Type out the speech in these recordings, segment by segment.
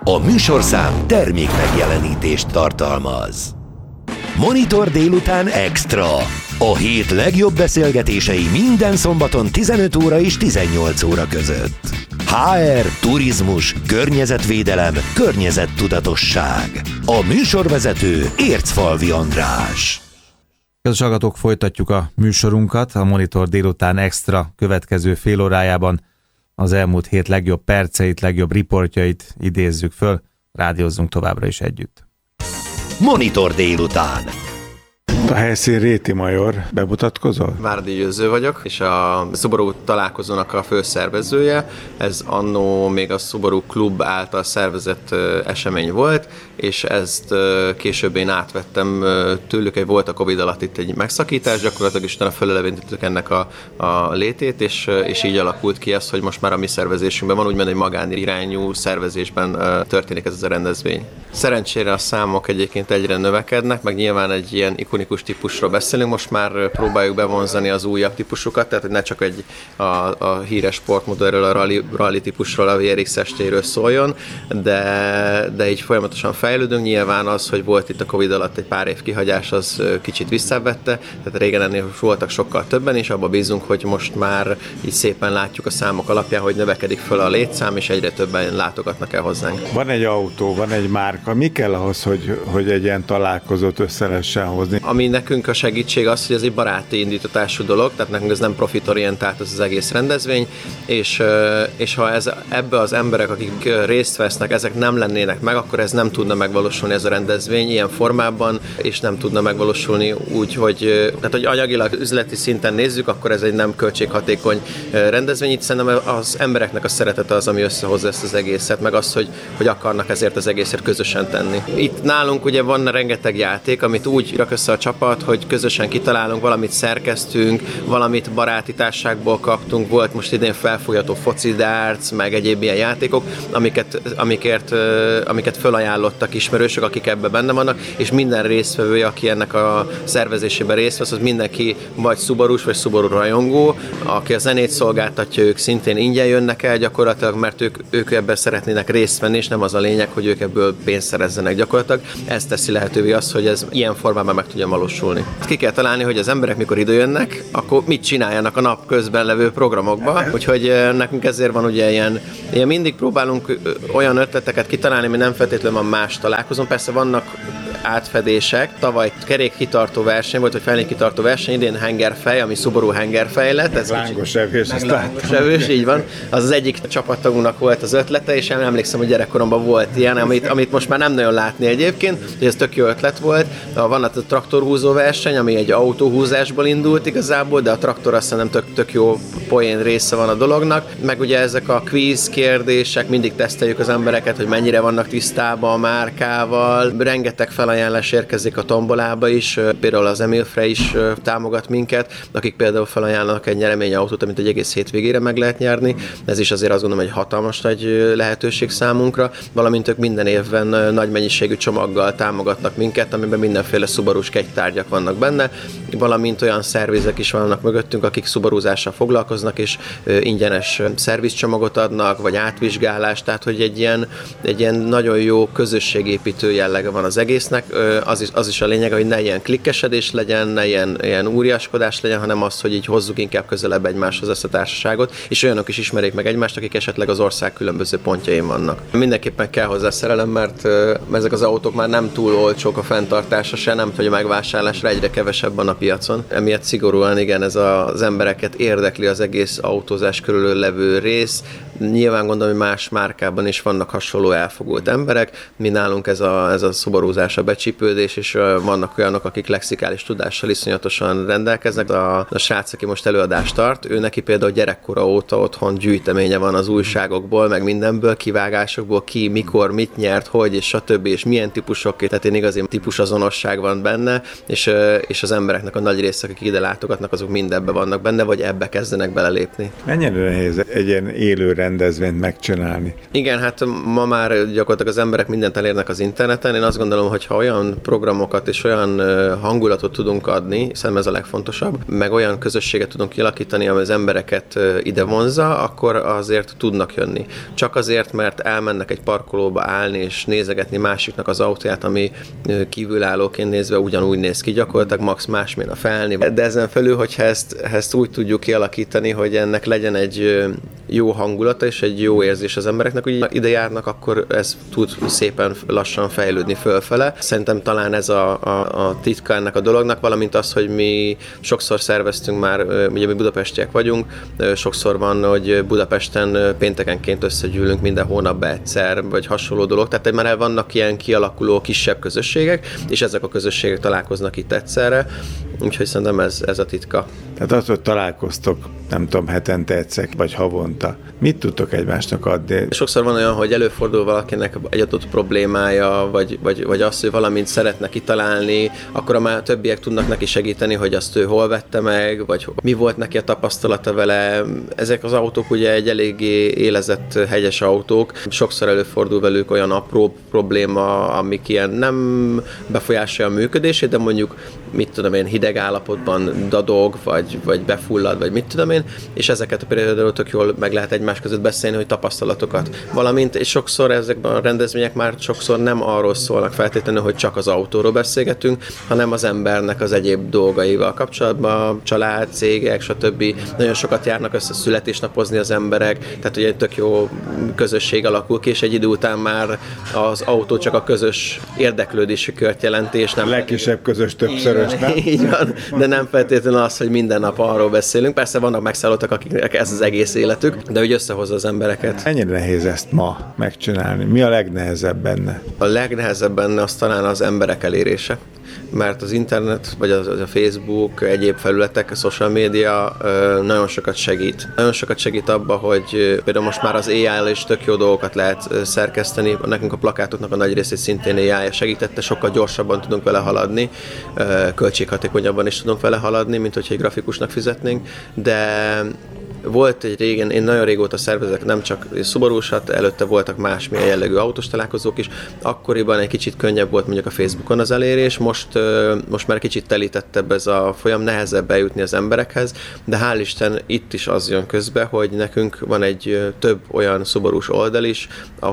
A műsorszám termék megjelenítést tartalmaz. Monitor délután extra. A hét legjobb beszélgetései minden szombaton 15 óra és 18 óra között. HR, turizmus, környezetvédelem, környezettudatosság. A műsorvezető Ércfalvi András. Kedves hallgatók, folytatjuk a műsorunkat. A Monitor délután extra következő fél órájában az elmúlt hét legjobb perceit, legjobb riportjait idézzük föl. Rádiózzunk továbbra is együtt. Monitor délután. A helyszín Réti Major. Bemutatkozol? Váradi Győző vagyok, és a Subaru találkozónak a főszervezője. Ez annó még a Subaru Klub által szervezett esemény volt, és ezt később én átvettem tőlük, hogy volt a Covid alatt itt egy megszakítás, gyakorlatilag is utána föleleventettük ennek a létét, és így alakult ki az, hogy most már a mi szervezésünkben van, úgymond egy magánirányú szervezésben történik ez a rendezvény. Szerencsére a számok egyébként egyre növekednek, meg nyilván egy ilyen ikonikus típusról beszélünk, most már próbáljuk bevonzani az újabb típusokat, tehát hogy ne csak a híres sportmodellről, a rally típusról, a VRX ST-ről szóljon, de így folyamatosan fejlődünk. Nyilván az, hogy volt itt a Covid alatt egy pár év kihagyás, az kicsit visszavette, tehát régen ennél voltak sokkal többen, és abba bízunk, hogy most már így szépen látjuk a számok alapján, hogy növekedik föl a létszám, és egyre többen látogatnak el hozzánk. Van egy autó, van egy márka, mi kell ahhoz, hogy egy ilyen találkozót össze lehessen hozni? Ami nekünk a segítség az, hogy ez egy baráti indítatású dolog, tehát nekünk ez nem profitorientált az egész rendezvény, és ha ebbe az emberek, akik részt vesznek, ezek nem lennének meg, akkor ez nem tudna megvalósulni ez a rendezvény ilyen formában, és nem tudna megvalósulni úgy, hogy anyagilag üzleti szinten nézzük, akkor ez egy nem költséghatékony rendezvény. Itt szerintem az embereknek a szeretete az, ami összehozza ezt az egészet, meg az, hogy akarnak ezért az egészet közösen tenni. Itt nálunk ugye van rengeteg játék, amit úgy rak össze a csapat, hogy közösen kitalálunk, valamit szerkesztünk, valamit baráti társaságból kaptunk, volt most idén felfújható foci darts, meg egyéb ilyen játékok, amiket fölajánlottak ismerősök, akik ebben benne vannak, és minden résztvevője, aki ennek a szervezésében részt vesz, az mindenki vagy Subarus, vagy Subaru rajongó, aki a zenét szolgáltatja, ők szintén ingyen jönnek el gyakorlatilag, mert ők ebben szeretnének részt venni, és nem az a lényeg, hogy ők ebből pénzt szerezzenek gyakorlatilag. Ez teszi lehetővé azt, hogy ez ilyen formában meg tudja valósulni. Ki kell találni, hogy az emberek mikor időjönnek, akkor mit csináljanak a nap közben levő programokban. Úgyhogy nekünk ezért van ugye ilyen mindig próbálunk olyan ötleteket kitalálni, ami nem feltétlenül van más találkozón. Persze vannak átfedések. Tavaly kerékkitartó verseny volt, vagy felénykitartó verseny, idén hengerfej, ami Subaru hengerfej lett. Ez lángos evés, lángos evés, így van. Az egyik csapattagunknak volt az ötlete, és emlékszem, hogy gyerekkoromban volt ilyen, amit most már nem nagyon látni egyébként, hogy ez tök jó ötlet volt. Van a traktorhúzó verseny, ami egy autóhúzásból indult igazából, de a traktor azt hiszem tök jó poén része van a dolognak. Meg ugye ezek a quiz kérdések, mindig teszteljük az embereket, hogy mennyire vannak tisztában a márkával. Rengeteg felajánlás érkezik a tombolába is, például az Emilfre is támogat minket, akik például felajánlanak egy nyereményautót, amit egy egész hétvégére meg lehet nyerni. Ez is azért azt gondolom, egy hatalmas nagy lehetőség számunkra, valamint ők minden évben nagy mennyiségű csomaggal támogatnak minket, amiben mindenféle Subarus kegytárgyak vannak benne, valamint olyan szervizek is vannak mögöttünk, akik szubaruzással foglalkoznak, és ingyenes szervizcsomagot adnak, vagy átvizsgálást, tehát hogy egy ilyen nagyon jó közösségépítő jellege van az egésznek. Az is a lényeg, hogy ne ilyen klikkesedés legyen, ne ilyen úriaskodás legyen, hanem az, hogy így hozzuk inkább közelebb egymáshoz ezt a társaságot, és olyanok is ismerik meg egymást, akik esetleg az ország különböző pontjain vannak. Mindenképpen kell hozzá szerelem, mert ezek az autók már nem túl olcsók a fenntartása se, nem hogy a megvásárlásra egyre kevesebb van a piacon. Emiatt szigorúan igen, ez az embereket érdekli az egész autózás körül levő rész. Nyilván gondolom, hogy más márkában is vannak hasonló elfogult emberek. Mi nálunk ez a szubarúzás, a becsípődés, és vannak olyanok, akik lexikális tudással iszonyatosan rendelkeznek. A srác, aki most előadást tart, ő neki például gyerekkora óta otthon gyűjteménye van az újságokból, meg mindenből, kivágásokból, ki, mikor, mit nyert, hogy, és stb. És milyen típusok, tehát én igazi típusazonosság van benne, és az embereknek a nagy része, akik ide látogatnak, azok mind ebbe vannak benne, vagy ebbe kezdenek belelépni. Mennyire nehéz egy ilyen élő rendezvényt megcsinálni. Igen, hát ma már gyakorlatilag az emberek mindent elérnek az interneten. Én azt gondolom, hogy ha olyan programokat és olyan hangulatot tudunk adni, szerintem ez a legfontosabb, meg olyan közösséget tudunk kialakítani, ami az embereket ide vonzza, akkor azért tudnak jönni. Csak azért, mert elmennek egy parkolóba állni és nézegetni másiknak az autóját, ami kívülállóként nézve ugyanúgy néz ki, gyakorlatilag max másmilyen a felni. De ezen felül, hogyha ezt úgy tudjuk kialakítani, hogy ennek legyen egy jó hangulata és egy jó érzés az embereknek, hogy ide járnak, akkor ez tud szépen lassan fejlődni fölfele. Szerintem talán ez a titka ennek a dolognak, valamint az, hogy mi sokszor szerveztünk már, ugye mi budapestiek vagyunk, sokszor van, hogy Budapesten péntekenként összegyűlünk minden hónapban egyszer, vagy hasonló dolog, tehát már vannak ilyen kialakuló kisebb közösségek, és ezek a közösségek találkoznak itt egyszerre, úgyhogy szerintem ez a titka. Tehát az, hogy találkoztok, nem tudom, hetente egyszer, vagy havonta, mit tudtok egymásnak adni? Sokszor van olyan, hogy előfordul valakinek egy adott problémája, vagy azt, hogy valamint szeretne kitalálni, akkor már többiek tudnak neki segíteni, hogy azt ő hol vette meg, vagy mi volt neki a tapasztalata vele. Ezek az autók ugye egy eléggé élezett hegyes autók. Sokszor előfordul velük olyan apró probléma, amik ilyen nem befolyásolja a működését, de mondjuk, mit tudom én, hideg állapotban dadog, vagy befullad, vagy mit tudom én, és ezeket például tök jól meg lehet egymás között beszélni, hogy tapasztalatokat. Valamint, és sokszor ezekben a rendezvények már sokszor nem arról szólnak feltétlenül, hogy csak az autóról beszélgetünk, hanem az embernek az egyéb dolgaival kapcsolatban, család, cégek, stb. Nagyon sokat járnak össze születésnapozni az emberek, tehát ugye egy tök jó közösség alakul ki, és egy idő után már az autó csak a közös érdeklődési kört jelenti, és nem... A legkisebb közös többszörös, nem? Így van, de nem feltétlenül az, hogy minden nap arról beszélünk. Persze vannak megszállottak, akiknek ez az egész életük, de úgy összehozza az embereket. Ennyire nehéz ezt ma megcsinálni. Mi a legnehezebb benne? A legnehezebb benne az talán az emberek elérése. Mert az internet, vagy a Facebook, egyéb felületek, a social media nagyon sokat segít. Nagyon sokat segít abba, hogy például most már az AI-jal is tök jó dolgokat lehet szerkeszteni. Nekünk a plakátoknak a nagy részét szintén AI segítette, sokkal gyorsabban tudunk vele haladni, költséghatékonyabban is tudunk vele haladni, mint hogyha egy grafikusnak fizetnénk, de volt egy régen, én nagyon régóta szervezek, nem csak Subaru-sat, előtte voltak másmilyen jellegű autós találkozók is, akkoriban egy kicsit könnyebb volt mondjuk a Facebookon az elérés, most már kicsit telítettebb ez a folyam, nehezebb eljutni az emberekhez, de hál' Isten itt is az jön közbe, hogy nekünk van egy több olyan Subaru-s oldal is,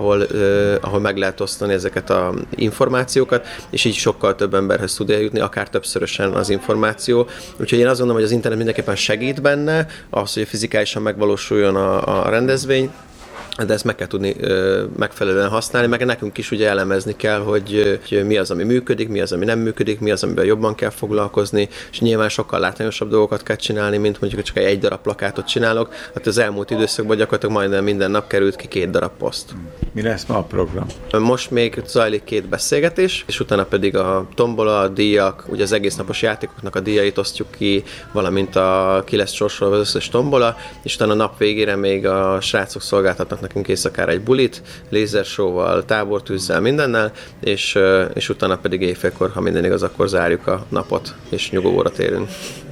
ahol meg lehet osztani ezeket az információkat, és így sokkal több emberhez tud eljutni, akár többszörösen az információ. Úgyhogy én azt gondolom, hogy az internet mindenképpen segít benne, az, hogy fizikálisan megvalósuljon a rendezvény, de ezt meg kell tudni megfelelően használni, meg nekünk is ugye elemezni kell, hogy mi az, ami működik, mi az, ami nem működik, mi az, amivel jobban kell foglalkozni, és nyilván sokkal látványosabb dolgokat kell csinálni, mint mondjuk csak egy darab plakátot csinálok. Hát az elmúlt időszakban gyakorlatilag majdnem minden nap került ki 2 darab poszt. Mi lesz ma a program? Most még zajlik 2 beszélgetés, és utána pedig a tombola, a díjak, ugye az egész napos játékoknak a díjait osztjuk ki, valamint ki lesz sorsolva az összes tombola, és utána a nap végére még a srácok szolgáltatnak nekünk éjszakára egy bulit, lézershow-val, tábortűzzel, mindennel, és utána pedig éjfélkor, ha minden igaz, akkor zárjuk a napot, és nyugovóra térünk.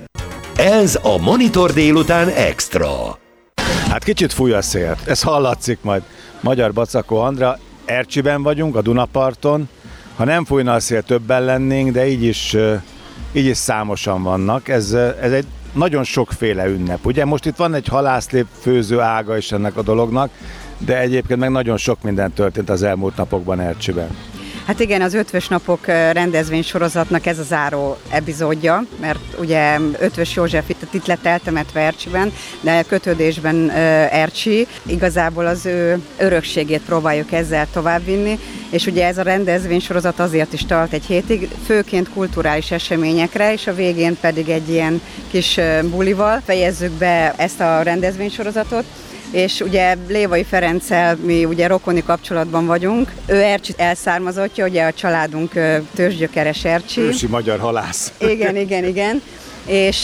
Ez a Monitor délután extra. Hát kicsit fúj a szél, ez hallatszik majd. Magyar Bacakó Andra, Ercsiben vagyunk, a Dunaparton. Ha nem fújna a szél, többen lennénk, de így is számosan vannak. Ez egy nagyon sokféle ünnep. Ugye most itt van egy halászlép főző ága is ennek a dolognak, de egyébként meg nagyon sok minden történt az elmúlt napokban Ercsiben. Hát igen, az Ötvös Napok rendezvénysorozatnak ez a záró epizódja, mert ugye Ötvös József itt lett eltemetve Ercsiben, de kötődésben Ercsi. Igazából az ő örökségét próbáljuk ezzel továbbvinni, és ugye ez a rendezvénysorozat azért is tart egy hétig, főként kulturális eseményekre, és a végén pedig egy ilyen kis bulival fejezzük be ezt a rendezvénysorozatot. És ugye Lévai Ferenccel mi ugye rokoni kapcsolatban vagyunk. Ő Ercsi elszármazottja, ugye a családunk törzsgyökeres Ercsi. Ősi magyar halász. Igen. És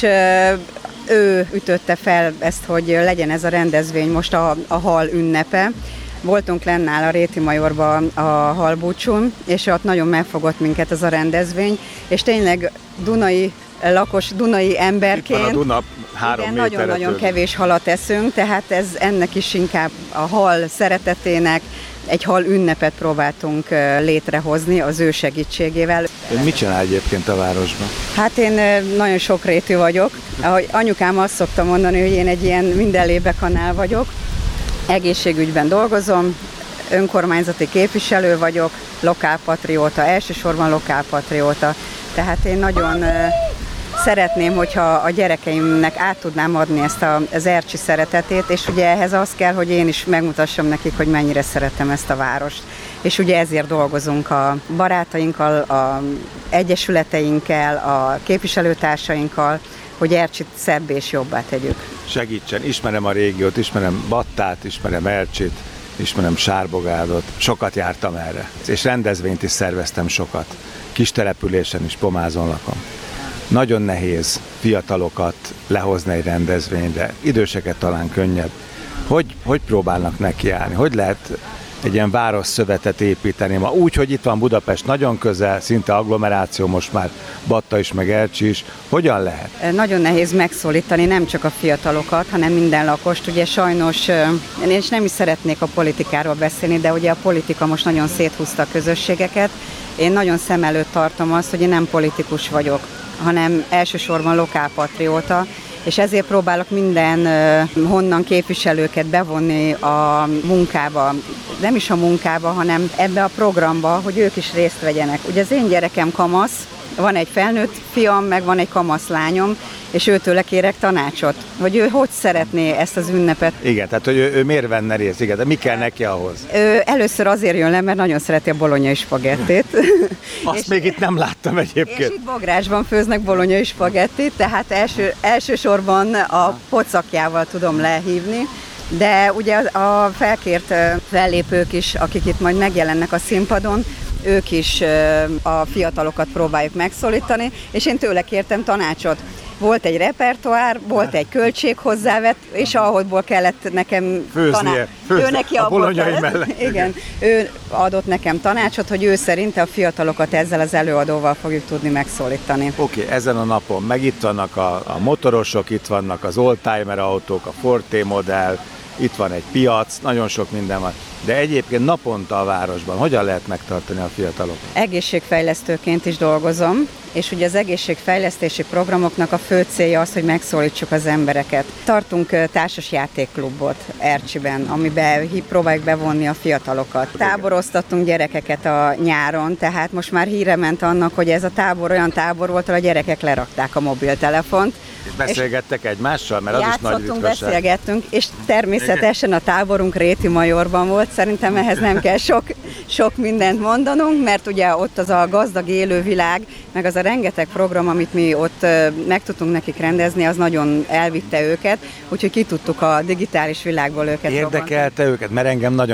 ő ütötte fel ezt, hogy legyen ez a rendezvény most a hal ünnepe. Voltunk lennál a Réti Majorban a halbúcsún, és ott nagyon megfogott minket ez a rendezvény, és tényleg Dunai lakos dunai emberként. Itt van a Duna 3 igen, méterre nagyon-nagyon tőlünk. kevés halat eszünk, tehát ez ennek is inkább a hal szeretetének, egy hal ünnepet próbáltunk létrehozni az ő segítségével. Ön mit csinál egyébként a városban? Hát én nagyon sokrétű vagyok. Ahogy anyukám azt szokta mondani, hogy én egy ilyen mindenlébe kanál vagyok. Egészségügyben dolgozom, önkormányzati képviselő vagyok, lokálpatrióta, elsősorban lokálpatrióta. Tehát én nagyon szeretném, hogyha a gyerekeimnek át tudnám adni ezt az ercsi szeretetét, és ugye ehhez az kell, hogy én is megmutassam nekik, hogy mennyire szeretem ezt a várost. És ugye ezért dolgozunk a barátainkkal, a egyesületeinkkel, a képviselőtársainkkal, hogy Ercsit szebb és jobbá tegyük. Segítsen, ismerem a régiót, ismerem Battát, ismerem Ercsit, ismerem Sárbogádot, sokat jártam erre, és rendezvényt is szerveztem sokat. Kis településen is, Pomázon lakom. Nagyon nehéz fiatalokat lehozni egy rendezvényre, időseket talán könnyebb. Hogy próbálnak nekiállni? Hogy lehet egy ilyen városszövetet építeni ma? Úgy, hogy itt van Budapest nagyon közel, szinte agglomeráció most már, Batta is, meg Ercsi is. Hogyan lehet? Nagyon nehéz megszólítani nem csak a fiatalokat, hanem minden lakost. Ugye sajnos, én is nem is szeretnék a politikáról beszélni, de ugye a politika most nagyon széthúzta a közösségeket. Én nagyon szem előtt tartom azt, hogy én nem politikus vagyok, hanem elsősorban lokálpatrióta, és ezért próbálok minden honnan képviselőket bevonni a munkába, nem is a munkába, hanem ebbe a programba, hogy ők is részt vegyenek. Ugye az én gyerekem kamasz, van egy felnőtt fiam, meg van egy kamasz lányom, és őtőle kérek tanácsot, hogy ő hogy szeretné ezt az ünnepet. Igen, tehát hogy ő miért venne részt, igen, de mi kell neki ahhoz? Ő először azért jön le, mert nagyon szereti a bolonyai spagettét. Azt még itt nem láttam egyébként. És itt Bográsban főznek bolonyai spagettit, tehát elsősorban a pocakjával tudom lehívni, de ugye a felkért fellépők is, akik itt majd megjelennek a színpadon, ők is a fiatalokat próbáljuk megszólítani, és én tőle kértem tanácsot. Volt egy repertoár, volt egy költség hozzávett, és ahol kellett nekem főzni ő neki a bolonyai mellett. Igen, ő adott nekem tanácsot, hogy ő szerint a fiatalokat ezzel az előadóval fogjuk tudni megszólítani. Oké, ezen a napon meg itt vannak a motorosok, itt vannak az oldtimer autók, a Forte modell, itt van egy piac, nagyon sok minden van. De egyébként naponta a városban hogyan lehet megtartani a fiatalokat? Egészségfejlesztőként is dolgozom, és ugye az egészségfejlesztési programoknak a fő célja az, hogy megszólítsuk az embereket. Tartunk társas játékklubot Ercsiben, amiben próbáljuk bevonni a fiatalokat. Táboroztatunk gyerekeket a nyáron, tehát most már híre ment annak, hogy ez a tábor olyan tábor volt, ahol a gyerekek lerakták a mobiltelefont. És beszélgettek egymással, mert az is nagy ritkaság. Beszélgettünk, és természetesen a táborunk Réti Majorban volt. Szerintem ehhez nem kell sok mindent mondanunk, mert ugye ott az a gazdag élővilág, meg az a rengeteg program, amit mi ott meg tudtunk nekik rendezni, az nagyon elvitte őket, úgyhogy ki tudtuk a digitális világból őket Érdekelte őket, mert engem nagyon